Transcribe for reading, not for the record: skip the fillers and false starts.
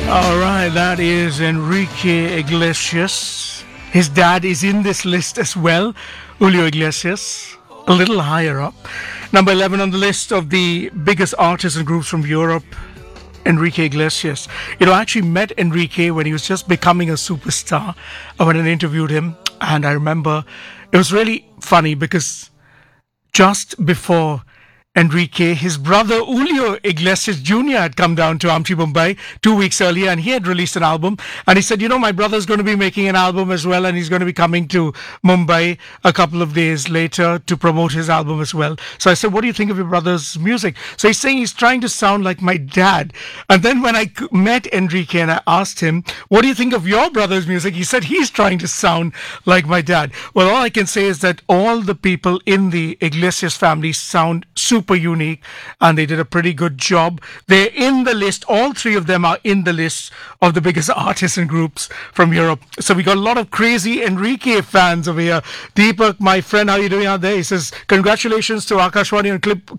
All right, that is Enrique Iglesias. His dad is in this list as well, Julio Iglesias, a little higher up. Number 11 on the list of the biggest artists and groups from Europe, Enrique Iglesias. You know, I actually met Enrique when he was just becoming a superstar. I went and interviewed him, and I remember it was really funny because just before Enrique, his brother Julio Iglesias Jr. had come down to Amchi, Mumbai 2 weeks earlier, and he had released an album. And he said, you know, my brother's going to be making an album as well, and he's going to be coming to Mumbai a couple of days later to promote his album as well. So I said, what do you think of your brother's music? So he's saying he's trying to sound like my dad. And then when I met Enrique and I asked him, what do you think of your brother's music? He said he's trying to sound like my dad. Well, all I can say is that all the people in the Iglesias family sound super unique, and they did a pretty good job. They're in the list. All three of them are in the list of the biggest artists and groups from Europe. So we got a lot of crazy Enrique fans over here. Deepak, my friend, how are you doing out there? He says, congratulations to Akashwani on